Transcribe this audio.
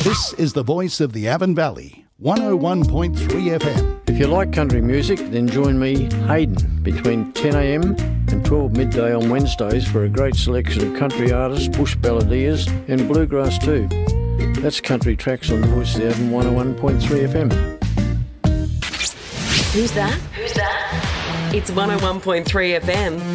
This is the voice of the Avon Valley, 101.3 FM. If you like country music, then join me, Hayden, between 10am and 12 midday on Wednesdays for a great selection of country artists, bush balladeers and bluegrass too. That's Country Tracks on the voice of the Avon 101.3 FM. Who's that? It's 101.3 FM.